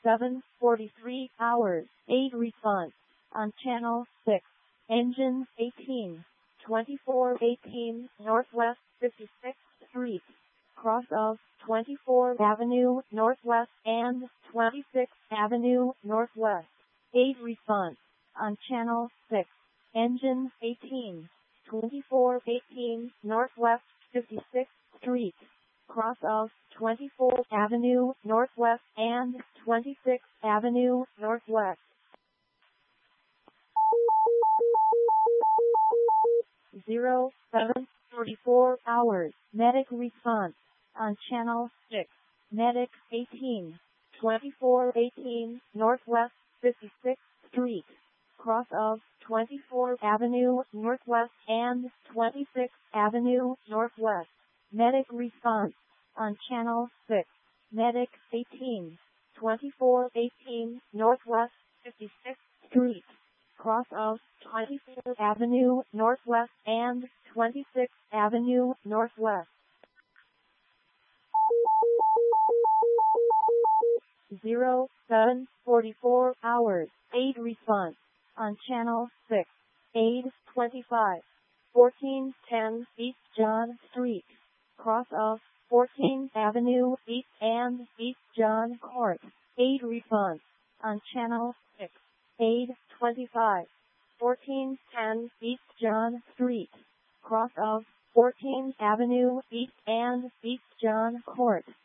7:43 hours. 8 response on channel 6. Engine 18, 2418 Northwest 56th Street, cross of 24th Avenue Northwest and 26th Avenue Northwest. 8 response on channel 6. Engine 18, 2418 Northwest 56th Street, cross of 24th Avenue Northwest and 26th Avenue Northwest. 07:44 hours. Medic response on channel 6. Medic 18, 2418 Northwest 56th Street, cross of 24th Avenue Northwest and 26th Avenue Northwest. Medic response on channel 6. Medic 18, 2418 Northwest 56th Street, cross of 24th Avenue Northwest and 26th Avenue Northwest. 07:44 hours. 8 response on channel 6. Aid 25, 1410 East John Street, cross of 14th Avenue East and East John Court. 8 response on channel 6. Aid 25, 1410 East John Street, cross of 14th Avenue East and East John Court.